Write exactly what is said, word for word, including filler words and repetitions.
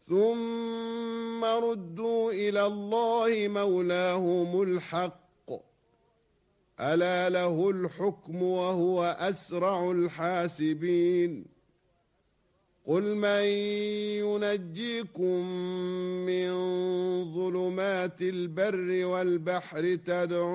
ثم ردوا إلى الله مولاهم الحق ألا له الحكم وهو أسرع الحاسبين قل من ينجيكم من ظلمات البر والبحر تدعون